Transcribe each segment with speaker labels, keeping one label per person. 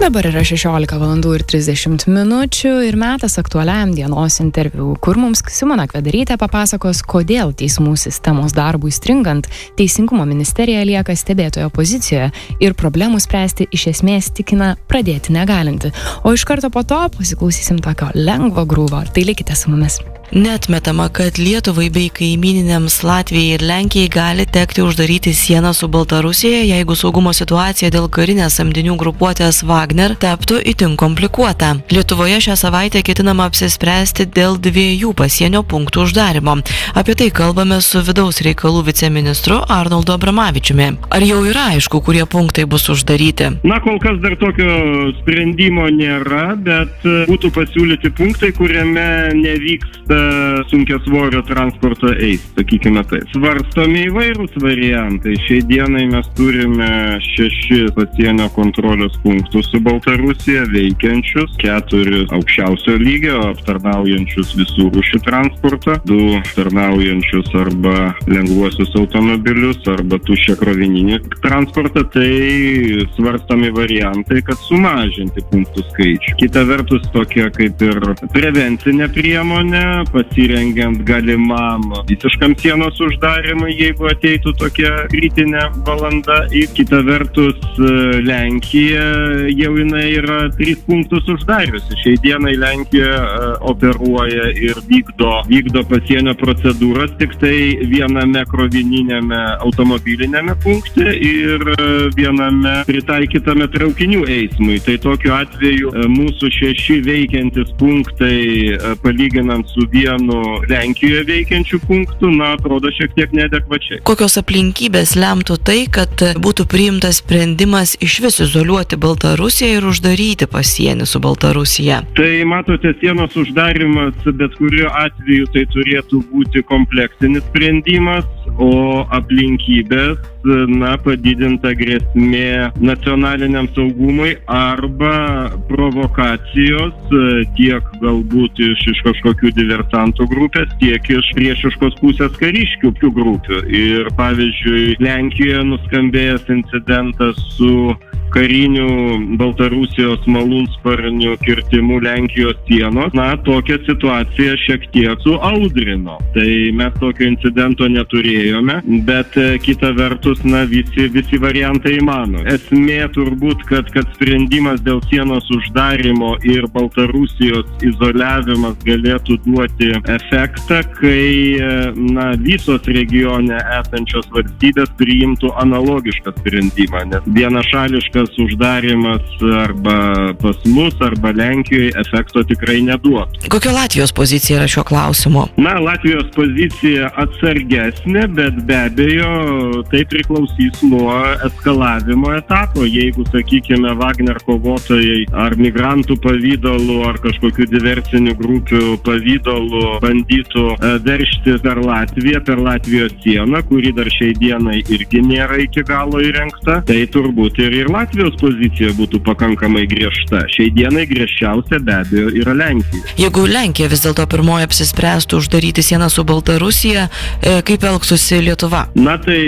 Speaker 1: Dabar yra 16:30 ir metas aktualiam dienos interviu, kur mums Simona Kvedarytė papasakos, kodėl teismų sistemos darbui stringant Teisingumo ministerija lieka stebėtojo pozicijoje ir problemų spręsti iš esmės tikina pradėti negalinti. O iš karto po to pasiklausysim tokio lengvo grūvo. Tai likite su mumis.
Speaker 2: Neatmetama, kad Lietuvai bei kaimyninėms Latvijai ir Lenkijai gali tekti uždaryti sieną su Baltarusija, jeigu saugumo situacija dėl karinės samdinių grupuotės Wagner taptų itin komplikuota. Lietuvoje šią savaitę ketinama apsispręsti dėl 2 pasienio punktų uždarimo. Apie tai kalbame su vidaus reikalų viceministru Arnoldu Abramavičiumi. Ar jau yra aišku, kurie punktai bus uždaryti?
Speaker 3: Kol kas dar tokio sprendimo nėra, bet būtų pasiūlyti punktai, kuriame nevyksta sunkiasvorio transporto eis, sakykime tai. Svarstomi įvairūs variantai. Šiai dienai mes turime 6 pasienio kontrolės punktus su Baltarusija veikiančius, 4 aukščiausio lygio aptarnaujančius visų rūšių transportą, 2 aptarnaujančius arba lengvuosius automobilius arba tuščią krovininį transportą. Tai svarstomi variantai, kad sumažinti punktų skaičių. Kita vertus, tokia kaip ir prevencinė priemonė, pasirengiant galimam visiškam sienos uždarimui, jeigu ateitų tokia kritinė valanda. Ir kita vertus, Lenkija jau jinai yra 3 punktus uždariusi. Šiai dienai Lenkija operuoja ir vykdo pasienio procedūras tik tai viename krovininėme automobilinėme punkte ir viename pritaikytame traukinių eismui. Tai tokiu atveju mūsų 6 veikiantis punktai, palyginant su vienu Lenkijoje veikiančių punktų, atrodo šiek tiek neadekvačiai.
Speaker 2: Kokios aplinkybės lemtų tai, kad būtų priimtas sprendimas išvis izoliuoti Baltarusiją ir uždaryti pasienį su Baltarusija?
Speaker 3: Tai matote, sienos uždarimas bet kuriuo atveju tai turėtų būti kompleksinis sprendimas, o aplinkybės padidinta grėsmė nacionaliniam saugumui arba provokacijos tiek galbūt iš kažkokių diversantų grupės, tiek iš priešiškos pusės kariškių grupių. Ir pavyzdžiui, Lenkijoje nuskambėjęs incidentas su karinių Baltarusijos malūnsparnių kirtimų Lenkijos sienos, tokią situaciją šiek tiek suaudrino. Tai mes tokio incidento neturėjome, bet kita vertus, visi variantai įmanomi. Esmė turbūt, kad sprendimas dėl sienos uždarimo ir Baltarusijos izoliavimas galėtų duoti efektą, kai visos regione esančios valstybės priimtų analogišką sprendimą, nes vienašališkas uždarimas arba pas mus, arba Lenkijoje efekto tikrai neduotų.
Speaker 2: Kokia Latvijos pozicija yra šiuo klausimu?
Speaker 3: Latvijos pozicija atsargesnė, bet be abejo tai priklausys nuo eskalavimo etapo. Jeigu, sakykime, Wagner kovotojai ar migrantų pavydalu, ar kažkokių diversinių grupių pavydalu bandytų veržtis per Latviją, per Latvijos sieną, kuri dar šiai dienai irgi nėra iki galo įrengta, tai turbūt ir Latvijos pozicija būtų pakankamai griežta. Šiai dienai griežčiausia be abejo yra Lenkija.
Speaker 2: Jeigu Lenkija vis dėlto pirmoji apsispręstų uždaryti sieną su Baltarusija, kaip elgtųsi Lietuva?
Speaker 3: Tai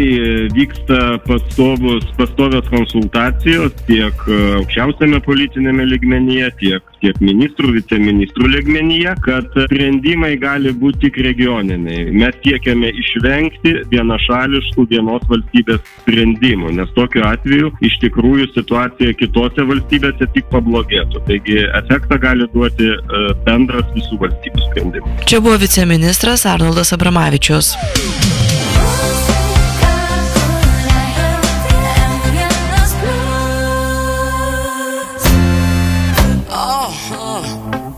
Speaker 3: vyksta pastovios konsultacijos tiek aukščiausiame politinėme lygmenyje, tiek ministrų, viceministrų lygmenyje, kad sprendimai gali būti tik regioniniai. Mes siekiame išvengti vienašališkų vienos valstybės sprendimų, nes tokiu atveju iš tikrųjų situacija kitose valstybėse tik pablogėtų. Taigi efektą gali duoti bendras visų valstybių sprendimas.
Speaker 2: Čia buvo viceministras Arnoldas Abramavičius.